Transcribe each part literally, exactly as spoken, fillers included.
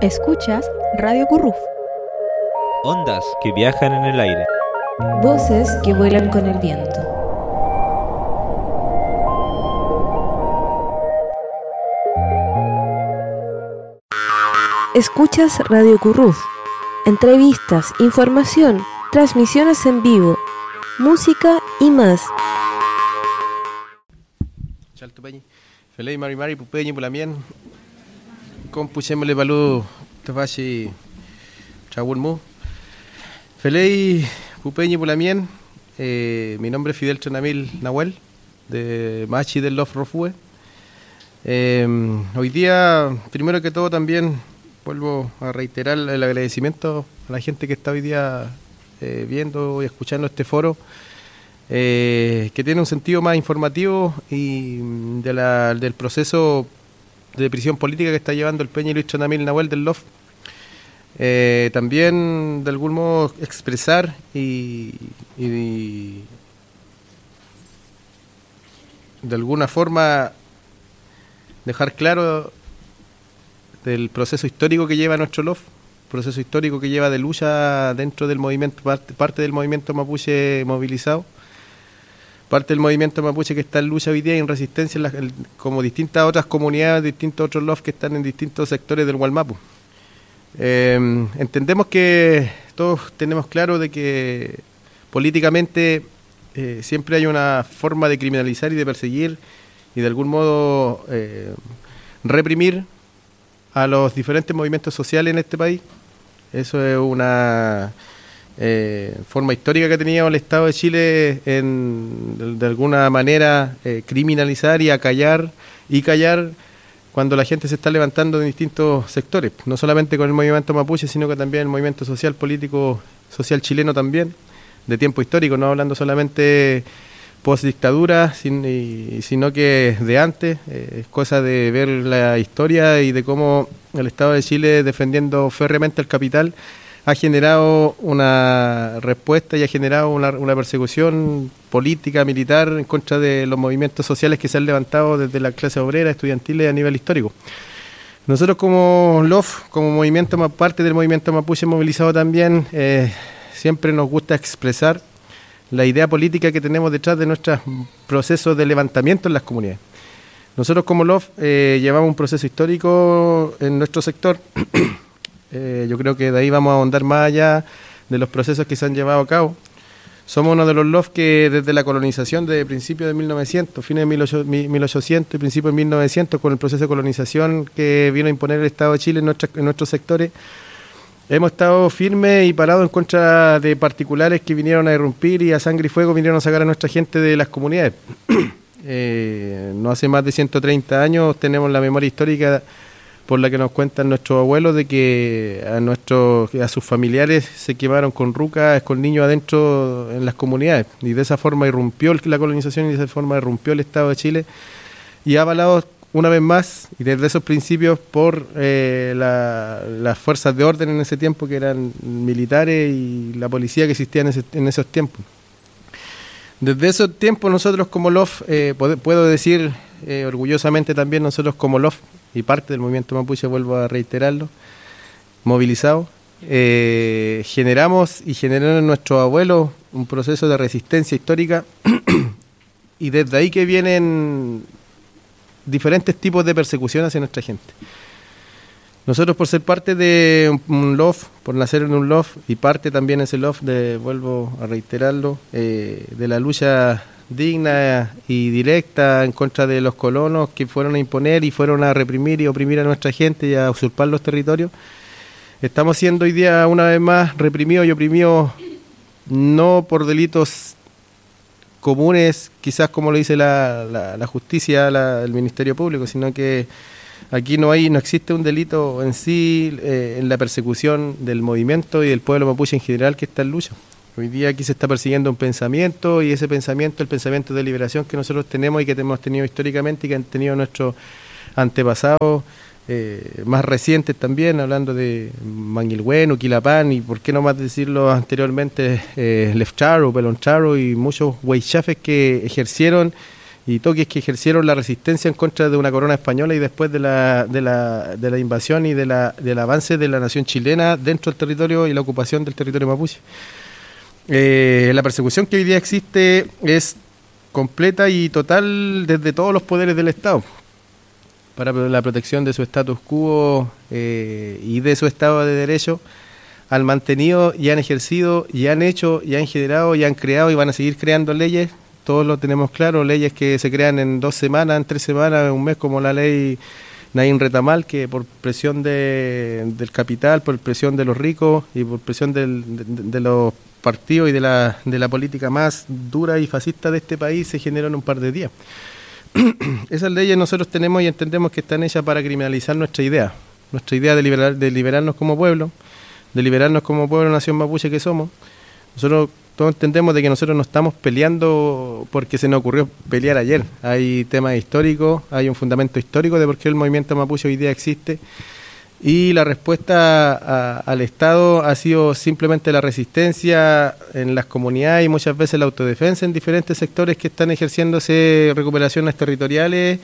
Escuchas Radio Curruf. Ondas que viajan en el aire. Voces que vuelan con el viento. Escuchas Radio Curruf. Entrevistas, información, transmisiones en vivo, música y más. Chaltupeñi, Felei Mari Mari Pupeñi Pulamien, Compuchémosle Balú Tafashi Chawulmu. Felei Pupeñi Pulamien, eh, mi nombre es Fidel Tronamil Nahuel, de Machi del Lof Rofue. Eh, hoy día, primero que todo, también vuelvo a reiterar el agradecimiento a la gente que está hoy día eh, viendo y escuchando este foro, eh, que tiene un sentido más informativo y de la, del proceso de prisión política que está llevando el Peña Luis Tronamil Nahuel del Lof. Eh, también de algún modo expresar y, y de alguna forma dejar claro del proceso histórico que lleva nuestro Lof, proceso histórico que lleva de lucha dentro del movimiento, parte, parte del movimiento mapuche movilizado, parte del movimiento mapuche que está en lucha hoy día y en resistencia en la, en, como distintas otras comunidades, distintos otros Lof que están en distintos sectores del Gualmapu. Eh, entendemos que todos tenemos claro de que políticamente eh, siempre hay una forma de criminalizar y de perseguir y de algún modo eh, reprimir a los diferentes movimientos sociales en este país. Eso es una eh, forma histórica que ha tenido el Estado de Chile en, de, de alguna manera, eh, criminalizar y acallar y callar cuando la gente se está levantando en distintos sectores, no solamente con el movimiento mapuche, sino que también el movimiento social, político, social chileno también, de tiempo histórico, no hablando solamente post-dictadura, sin, y, sino que de antes. Eh, es cosa de ver la historia y de cómo el Estado de Chile, defendiendo férreamente el capital, ha generado una respuesta y ha generado una, una persecución política, militar, en contra de los movimientos sociales que se han levantado desde la clase obrera, estudiantiles a nivel histórico. Nosotros como Lof, como movimiento, parte del movimiento mapuche movilizado también, eh, siempre nos gusta expresar la idea política que tenemos detrás de nuestros procesos de levantamiento en las comunidades. Nosotros como Lof eh, llevamos un proceso histórico en nuestro sector. eh, yo creo que de ahí vamos a ahondar más allá de los procesos que se han llevado a cabo. Somos uno de los Lof que desde la colonización de principios de mil novecientos, fines de mil ochocientos y principios de mil novecientos, con el proceso de colonización que vino a imponer el Estado de Chile en, nuestra, en nuestros sectores, hemos estado firmes y parados en contra de particulares que vinieron a irrumpir y a sangre y fuego vinieron a sacar a nuestra gente de las comunidades. eh, no hace más de ciento treinta años tenemos la memoria histórica por la que nos cuentan nuestros abuelos de que a nuestros a sus familiares se quemaron con rucas, con niños adentro en las comunidades, y de esa forma irrumpió la colonización y de esa forma irrumpió el Estado de Chile y ha avalado una vez más, y desde esos principios, por eh, la, las fuerzas de orden en ese tiempo, que eran militares, y la policía que existía en, ese, en esos tiempos. Desde esos tiempos nosotros como Lof, eh, puedo, puedo decir eh, orgullosamente también nosotros como Lof, y parte del movimiento mapuche, vuelvo a reiterarlo, movilizado, eh, generamos y generaron en nuestros abuelos un proceso de resistencia histórica y desde ahí que vienen diferentes tipos de persecución hacia nuestra gente. Nosotros, por ser parte de un, un Lof, por nacer en un Lof, y parte también ese Lof, de, vuelvo a reiterarlo, eh, de la lucha digna y directa en contra de los colonos que fueron a imponer y fueron a reprimir y oprimir a nuestra gente y a usurpar los territorios, estamos siendo hoy día una vez más reprimidos y oprimidos, no por delitos comunes, quizás como lo dice la, la, la justicia, la, el Ministerio Público, sino que aquí no hay, no existe un delito en sí eh, en la persecución del movimiento y del pueblo mapuche en general que está en lucha. Hoy día aquí se está persiguiendo un pensamiento, y ese pensamiento, el pensamiento de liberación que nosotros tenemos y que hemos tenido históricamente y que han tenido nuestros antepasados eh, más recientes también, hablando de Manguilhueno, Quilapán, y por qué no más decirlo anteriormente, eh, Lefcharo, Peloncharo y muchos huaychafes que ejercieron y toques que ejercieron la resistencia en contra de una corona española y después de la, de la, de la invasión y de la, del avance de la nación chilena dentro del territorio y la ocupación del territorio mapuche. Eh, la persecución que hoy día existe es completa y total desde todos los poderes del Estado para la protección de su status quo eh, y de su Estado de Derecho. Han mantenido y han ejercido y han hecho y han generado y han creado y van a seguir creando leyes. Todos lo tenemos claro, leyes que se crean en dos semanas, en tres semanas, en un mes, como la ley Naín Retamal, que por presión de, del capital, por presión de los ricos y por presión del, de, de los partidos y de la, de la política más dura y fascista de este país, se generó en un par de días. Esas leyes nosotros tenemos y entendemos que están hechas para criminalizar nuestra idea, nuestra idea de, liberar, de liberarnos como pueblo, de liberarnos como pueblo, nación mapuche que somos. Nosotros todos entendemos de que nosotros no estamos peleando porque se nos ocurrió pelear ayer. Hay temas históricos, hay un fundamento histórico de por qué el movimiento mapuche hoy día existe. Y la respuesta a, al Estado ha sido simplemente la resistencia en las comunidades y muchas veces la autodefensa en diferentes sectores que están ejerciéndose recuperaciones territoriales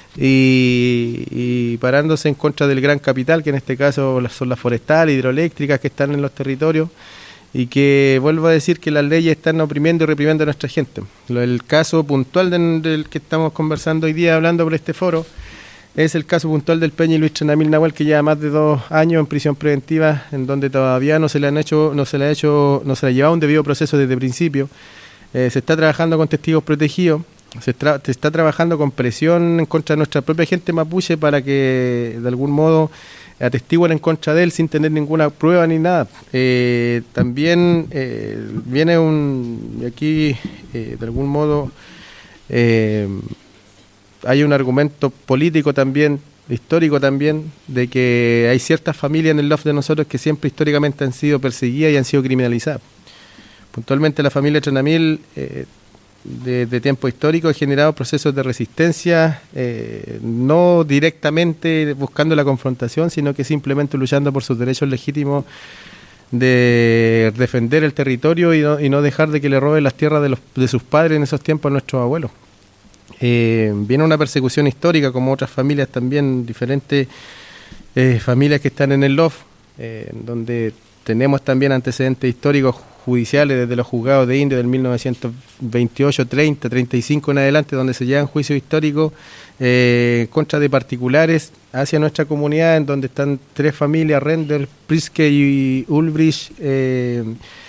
y, y parándose en contra del gran capital, que en este caso son las forestales, hidroeléctricas que están en los territorios. Y que vuelvo a decir que las leyes están oprimiendo y reprimiendo a nuestra gente. El caso puntual del, del que estamos conversando hoy día, hablando por este foro, es el caso puntual del Peña y Luis Trenamil Nahuel, que lleva más de dos años en prisión preventiva, en donde todavía no se le han hecho, no se le ha hecho, no se le ha llevado un debido proceso desde el principio. Eh, se está trabajando con testigos protegidos, se, tra- se está trabajando con presión en contra de nuestra propia gente mapuche para que de algún modo atestiguan en contra de él sin tener ninguna prueba ni nada. Eh, también eh, viene un, aquí eh, de algún modo eh, hay un argumento político también, histórico también, de que hay ciertas familias en el loft de nosotros que siempre históricamente han sido perseguidas y han sido criminalizadas. Puntualmente la familia Trenamil eh, de, de tiempo histórico ha generado procesos de resistencia, eh, no directamente buscando la confrontación, sino que simplemente luchando por sus derechos legítimos de defender el territorio y no, y no dejar de que le roben las tierras de, los, de sus padres en esos tiempos a nuestros abuelos. Eh, viene una persecución histórica, como otras familias también, diferentes eh, familias que están en el loft, eh, donde tenemos también antecedentes históricos judiciales desde los juzgados de Indio del mil novecientos veintiocho, treinta, treinta y cinco en adelante, donde se llevan juicios históricos eh, contra de particulares hacia nuestra comunidad, en donde están tres familias, Render, Priske y Ulbrich, eh,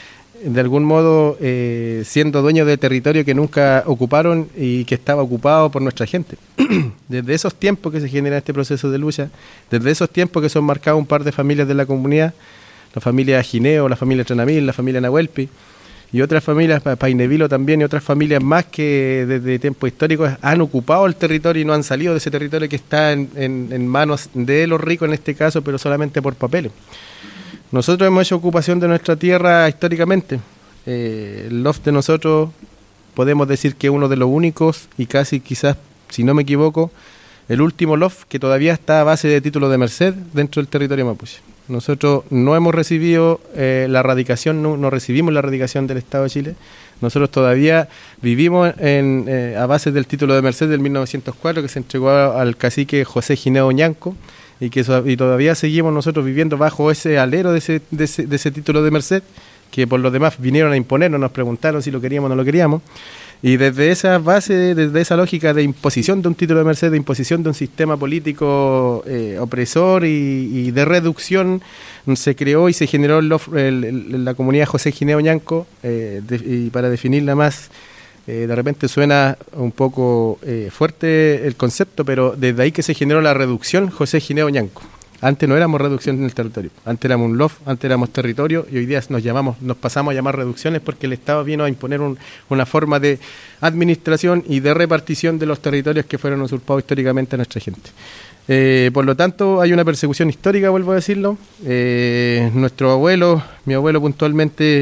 de algún modo eh, siendo dueños de territorio que nunca ocuparon y que estaba ocupado por nuestra gente. Desde esos tiempos que se genera este proceso de lucha, desde esos tiempos que son marcados un par de familias de la comunidad, la familia Gineo, la familia Trenamil, la familia Nahuelpi y otras familias, Painevilo también, y otras familias más que desde tiempos históricos han ocupado el territorio y no han salido de ese territorio que está en, en, en manos de los ricos en este caso, pero solamente por papeles. Nosotros hemos hecho ocupación de nuestra tierra históricamente. Eh, el loft de nosotros podemos decir que es uno de los únicos y casi quizás, si no me equivoco, el último loft que todavía está a base de título de merced dentro del territorio mapuche. Nosotros no hemos recibido eh, la radicación, no, no recibimos la radicación del Estado de Chile. Nosotros todavía vivimos en, eh, a base del título de merced del mil novecientos cuatro que se entregó al cacique José Gineo Ñanco y que so, y todavía seguimos nosotros viviendo bajo ese alero de ese, de ese, de ese título de merced, que por los demás vinieron a imponernos, nos preguntaron si lo queríamos o no lo queríamos. Y desde esa base, desde esa lógica de imposición de un título de merced, de imposición de un sistema político eh, opresor y, y de reducción, se creó y se generó el, el, el, la comunidad José Gineo Ñanco, eh, de, y para definirla más, eh, de repente suena un poco eh, fuerte el concepto, pero desde ahí que se generó la reducción José Gineo Ñanco. Antes no éramos reducción en el territorio, antes éramos un loft, antes éramos territorio y hoy día nos llamamos, nos pasamos a llamar reducciones porque el Estado vino a imponer un, una forma de administración y de repartición de los territorios que fueron usurpados históricamente a nuestra gente. Eh, por lo tanto, hay una persecución histórica, vuelvo a decirlo. Eh, nuestro abuelo, mi abuelo puntualmente,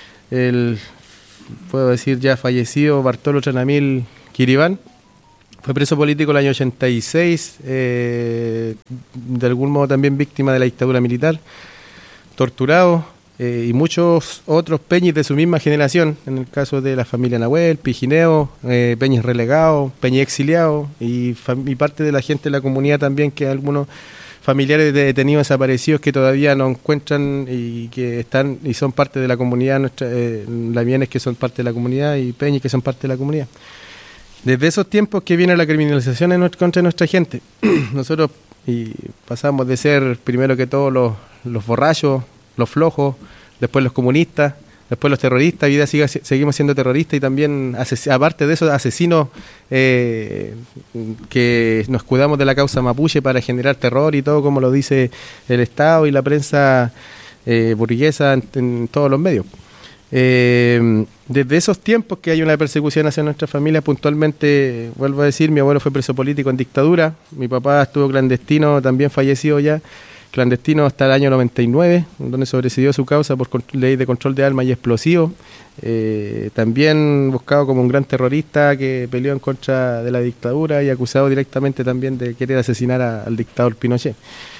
el, puedo decir ya fallecido, Bartolo Trenamil Quiribán, fue preso político el año ochenta y seis, eh, de algún modo también víctima de la dictadura militar, torturado, eh, y muchos otros peñis de su misma generación, en el caso de la familia Nahuel, Pijineo, eh, peñis relegados, peñis exiliados y, y parte de la gente de la comunidad también, que algunos familiares de detenidos desaparecidos que todavía no encuentran y que están y son parte de la comunidad, nuestra, eh, lamienes que son parte de la comunidad y peñis que son parte de la comunidad. Desde esos tiempos que viene la criminalización en nuestra, contra nuestra gente, nosotros y pasamos de ser primero que todo los, los borrachos, los flojos, después los comunistas, después los terroristas, y vida sigue, seguimos siendo terroristas y también, ases, aparte de eso, asesinos eh, que nos cuidamos de la causa mapuche para generar terror y todo, como lo dice el Estado y la prensa eh, burguesa en, en todos los medios. Eh, desde esos tiempos que hay una persecución hacia nuestra familia, puntualmente, vuelvo a decir, mi abuelo fue preso político en dictadura, mi papá estuvo clandestino, también fallecido ya, clandestino hasta el año noventa y nueve, donde sobreseguió su causa por ley de control de armas y explosivos, eh, también buscado como un gran terrorista que peleó en contra de la dictadura y acusado directamente también de querer asesinar a, al dictador Pinochet.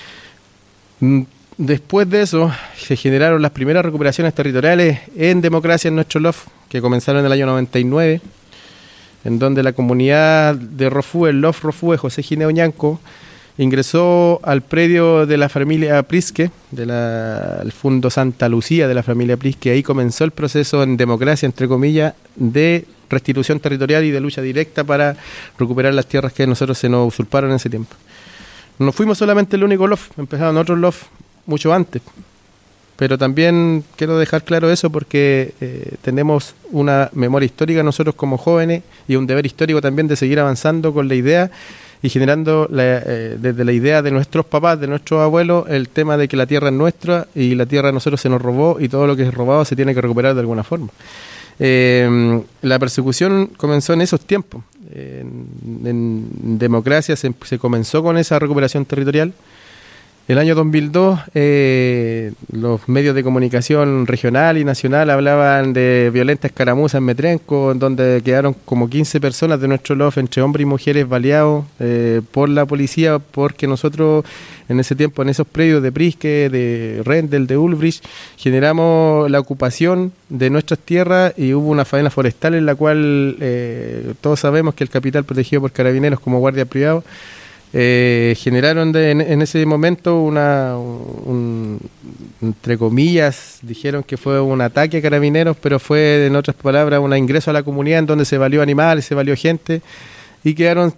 Después de eso, se generaron las primeras recuperaciones territoriales en democracia en nuestro L O F, que comenzaron en el año noventa y nueve, en donde la comunidad de Rofue, el L O F Rofue, José Gineo Ñanco, ingresó al predio de la familia Prisque, del Fondo Santa Lucía de la familia Prisque. Ahí comenzó el proceso en democracia, entre comillas, de restitución territorial y de lucha directa para recuperar las tierras que a nosotros se nos usurparon en ese tiempo. No fuimos solamente el único L O F, empezaron otros L O F mucho antes, pero también quiero dejar claro eso porque eh, tenemos una memoria histórica nosotros como jóvenes y un deber histórico también de seguir avanzando con la idea y generando la, eh, desde la idea de nuestros papás, de nuestros abuelos, el tema de que la tierra es nuestra y la tierra a nosotros se nos robó y todo lo que es robado se tiene que recuperar de alguna forma. Eh, la persecución comenzó en esos tiempos. En, en democracia se, se comenzó con esa recuperación territorial. El año dos mil dos, eh, los medios de comunicación regional y nacional hablaban de violentas escaramuzas en Metrenco, en donde quedaron como quince personas de nuestro L O F, entre hombres y mujeres, baleados eh, por la policía, porque nosotros en ese tiempo, en esos predios de Prisque, de Rendel, de Ulbricht, generamos la ocupación de nuestras tierras y hubo una faena forestal en la cual eh, todos sabemos que el capital protegido por carabineros como guardia privado, Eh, generaron de, en, en ese momento una, un, entre comillas, dijeron que fue un ataque a carabineros, pero fue, en otras palabras, un ingreso a la comunidad en donde se valió animales, se valió gente, y quedaron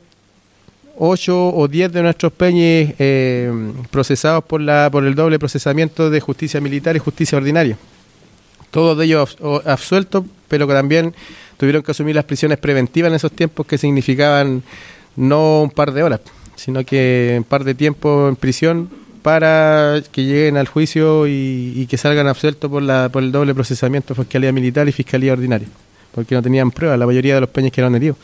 ocho o diez de nuestros peñis eh, procesados por, la, por el doble procesamiento de justicia militar y justicia ordinaria. Todos de ellos absueltos, pero que también tuvieron que asumir las prisiones preventivas en esos tiempos, que significaban no un par de horas, sino que un par de tiempo en prisión para que lleguen al juicio y, y que salgan absueltos por, la, por el doble procesamiento de Fiscalía Militar y Fiscalía Ordinaria, porque no tenían pruebas, la mayoría de los peñas quedaron heridos.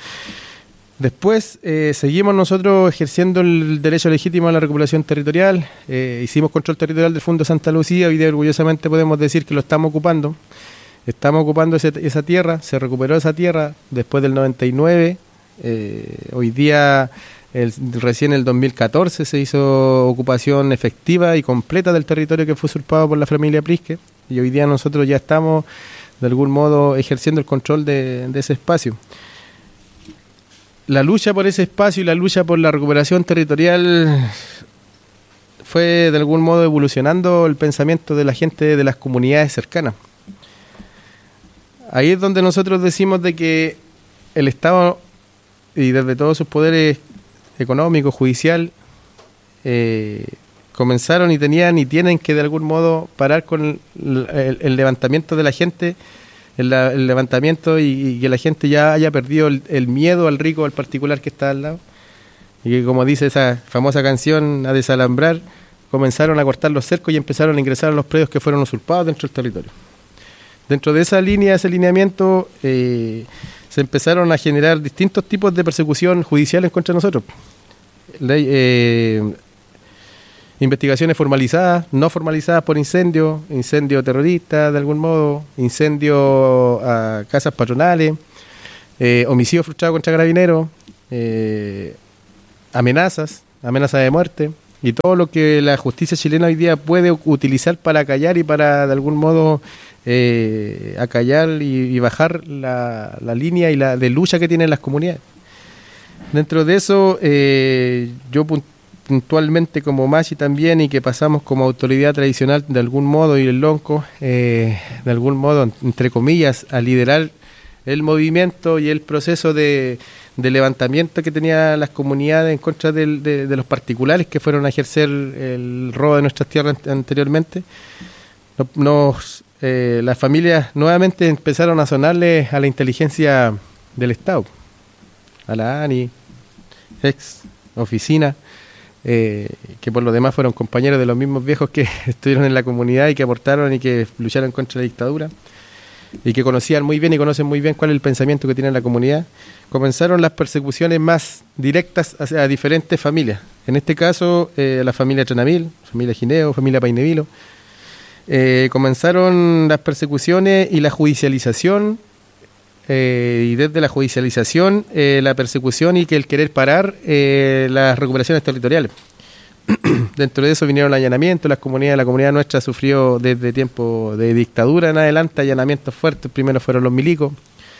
Después eh, seguimos nosotros ejerciendo el derecho legítimo a la recuperación territorial, eh, hicimos control territorial del Fondo Santa Lucía, hoy día orgullosamente podemos decir que lo estamos ocupando, estamos ocupando ese, esa tierra, se recuperó esa tierra después del noventa y nueve, eh, hoy día... El, recién en el dos mil catorce se hizo ocupación efectiva y completa del territorio que fue usurpado por la familia Prisque, y hoy día nosotros ya estamos de algún modo ejerciendo el control de, de ese espacio. La lucha por ese espacio y la lucha por la recuperación territorial fue de algún modo evolucionando el pensamiento de la gente de las comunidades cercanas. Ahí es donde nosotros decimos de que el Estado y desde todos sus poderes económico, judicial, eh, comenzaron y tenían y tienen que de algún modo parar con el, el, el levantamiento de la gente, el, el levantamiento y, y que la gente ya haya perdido el, el miedo al rico, al particular que está al lado, y que, como dice esa famosa canción, a desalambrar, comenzaron a cortar los cercos y empezaron a ingresar a los predios que fueron usurpados dentro del territorio. Dentro de esa línea, ese lineamiento, eh, se empezaron a generar distintos tipos de persecución judicial en contra de nosotros. Ley, eh, investigaciones formalizadas, no formalizadas por incendio, incendio terrorista de algún modo, incendio a casas patronales, eh, homicidio frustrado contra carabineros, eh, amenazas, amenazas de muerte, y todo lo que la justicia chilena hoy día puede utilizar para acallar y para de algún modo eh, acallar y, y bajar la, la línea y la de lucha que tienen las comunidades. Dentro de eso, eh, yo puntualmente como Machi también, y que pasamos como autoridad tradicional de algún modo, y el Lonco, eh, de algún modo, entre comillas, a liderar el movimiento y el proceso de, de levantamiento que tenían las comunidades en contra del, de, de los particulares que fueron a ejercer el robo de nuestras tierras anteriormente. Nos, eh, las familias nuevamente empezaron a sonarle a la inteligencia del Estado, a la ANI, ex oficina, eh, que por lo demás fueron compañeros de los mismos viejos que estuvieron en la comunidad y que aportaron y que lucharon contra la dictadura, y que conocían muy bien y conocen muy bien cuál es el pensamiento que tiene la comunidad. Comenzaron las persecuciones más directas hacia diferentes familias. En este caso, eh, la familia Tranamil, familia Gineo, familia Painevilo. Eh, comenzaron las persecuciones y la judicialización, eh, y desde la judicialización, eh, la persecución y que el querer parar eh, las recuperaciones territoriales. Dentro de eso vinieron allanamientos. Las comunidades, la comunidad nuestra sufrió desde tiempo de dictadura en adelante allanamientos fuertes. Primero fueron los milicos,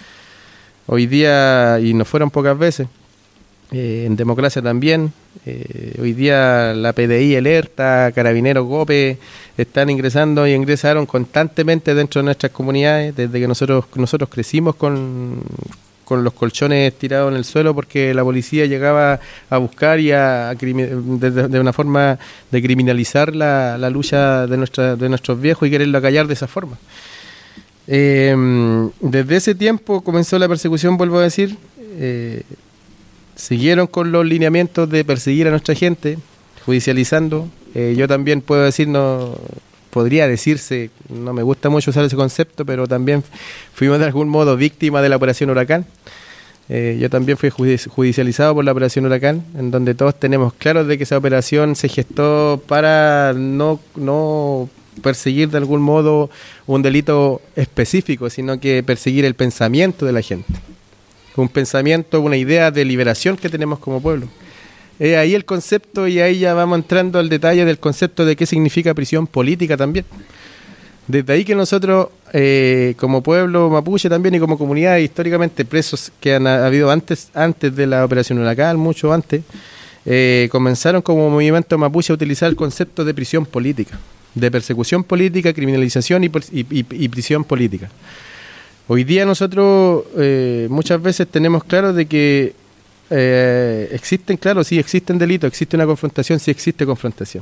hoy día, y no fueron pocas veces, eh, en democracia también. Eh, hoy día la P D I, el ERTA, Carabineros, GOPE están ingresando y ingresaron constantemente dentro de nuestras comunidades desde que nosotros nosotros crecimos con con los colchones tirados en el suelo, porque la policía llegaba a buscar y a, a de, de una forma de criminalizar la, la lucha de nuestra, de nuestros viejos y quererlo acallar de esa forma. Eh, desde ese tiempo comenzó la persecución, vuelvo a decir. Eh, siguieron con los lineamientos de perseguir a nuestra gente, judicializando. Eh, yo también puedo decir, no podría decirse, no me gusta mucho usar ese concepto, pero también fuimos de algún modo víctimas de la Operación Huracán. Eh, yo también fui judicializado por la Operación Huracán, en donde todos tenemos claro de que esa operación se gestó para no, no perseguir de algún modo un delito específico, sino que perseguir el pensamiento de la gente. Un pensamiento, una idea de liberación que tenemos como pueblo. Eh, ahí el concepto, y ahí ya vamos entrando al detalle del concepto de qué significa prisión política también. Desde ahí que nosotros, eh, como pueblo mapuche también y como comunidad, históricamente presos que han habido antes antes de la Operación Huracán, mucho antes, eh, comenzaron como movimiento mapuche a utilizar el concepto de prisión política, de persecución política, criminalización y, y, y, y prisión política. Hoy día nosotros eh, muchas veces tenemos claro de que Eh, existen, claro, sí existen delitos, existe una confrontación, sí existe confrontación.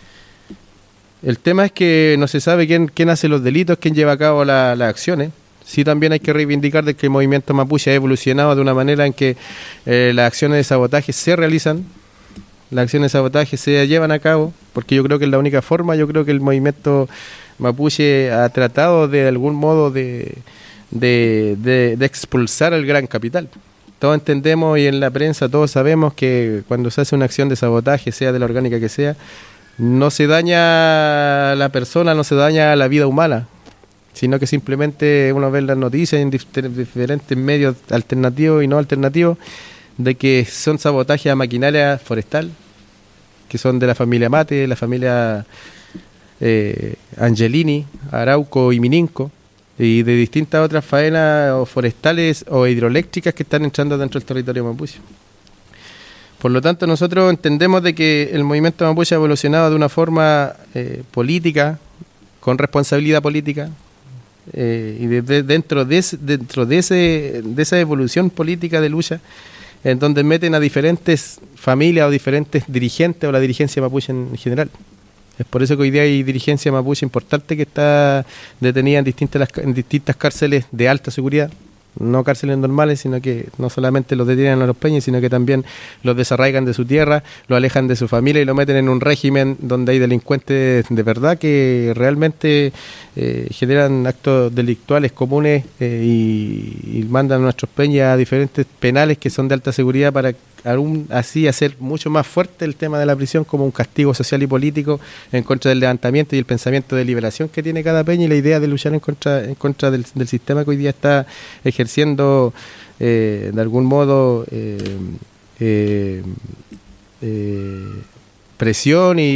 El tema es que no se sabe quién, quién hace los delitos, quién lleva a cabo la, las acciones. Sí, también hay que reivindicar de que el movimiento mapuche ha evolucionado de una manera en que eh, las acciones de sabotaje se realizan, las acciones de sabotaje se llevan a cabo, porque yo creo que es la única forma. Yo creo que el movimiento mapuche ha tratado de algún modo de, de, de, de expulsar al gran capital. Todos entendemos, y en la prensa todos sabemos, que cuando se hace una acción de sabotaje, sea de la orgánica que sea, no se daña la persona, no se daña la vida humana, sino que simplemente uno ve las noticias en diferentes medios alternativos y no alternativos de que son sabotajes a maquinaria forestal, que son de la familia Mate, de la familia eh, Angelini, Arauco y Mininco, y de distintas otras faenas o forestales o hidroeléctricas que están entrando dentro del territorio mapuche. Por lo tanto, nosotros entendemos de que el movimiento mapuche ha evolucionado de una forma eh, política, con responsabilidad política, eh, y de, de, dentro, de, dentro de, ese, de esa evolución política de lucha, en donde meten a diferentes familias o diferentes dirigentes o la dirigencia mapuche en general. Es por eso que hoy día hay dirigencia mapuche importante que está detenida en distintas, en distintas cárceles de alta seguridad, no cárceles normales, sino que no solamente los detienen a los peñas, sino que también los desarraigan de su tierra, lo alejan de su familia y lo meten en un régimen donde hay delincuentes de verdad que realmente eh, generan actos delictuales comunes eh, y, y mandan a nuestros peñas a diferentes penales que son de alta seguridad para aún así hacer mucho más fuerte el tema de la prisión como un castigo social y político en contra del levantamiento y el pensamiento de liberación que tiene cada peña y la idea de luchar en contra en contra del, del sistema que hoy día está ejerciendo eh, de algún modo eh, eh, eh, presión y